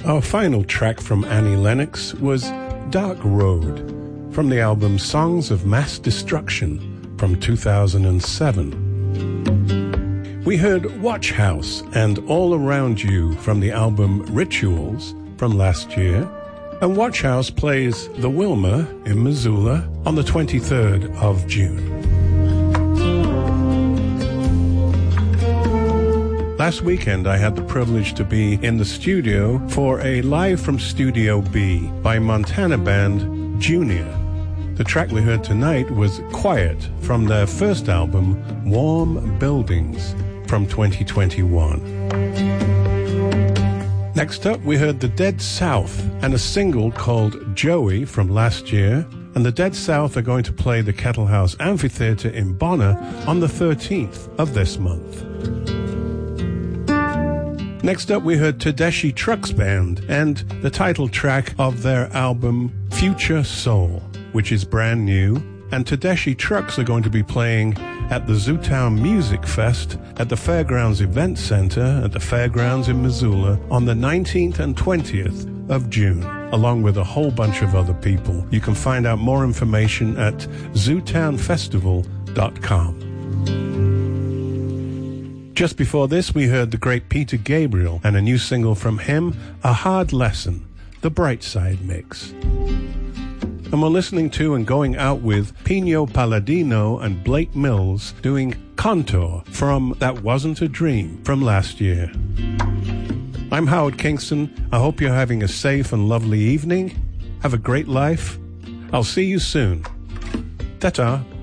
Our final track from Annie Lennox was Dark Road from the album Songs of Mass Destruction from 2007. We heard Watch House and All Around You from the album Rituals from last year. And Watch House plays the Wilma in Missoula on the 23rd of June. Last weekend, I had the privilege to be in the studio for a Live from Studio B by Montana band Junior. The track we heard tonight was Quiet from their first album, Warm Buildings, from 2021. Next up, we heard The Dead South and a single called Joey from last year. And the Dead South are going to play the Kettle House Amphitheatre in Bonner on the 13th of this month. Next up, we heard Tedeschi Trucks Band and the title track of their album Future Soul, which is brand new. And Tedeschi Trucks are going to be playing at the Zootown Music Fest at the Fairgrounds Event Center at the Fairgrounds in Missoula on the 19th and 20th of June, along with a whole bunch of other people. You can find out more information at zootownfestival.com. Just before this, we heard the great Peter Gabriel and a new single from him, A Hard Lesson, the Bright Side Mix. And we're listening to and going out with Pino Palladino and Blake Mills doing Contour from That Wasn't a Dream from last year. I'm Howard Kingston. I hope you're having a safe and lovely evening. Have a great life. I'll see you soon. Ta-ta.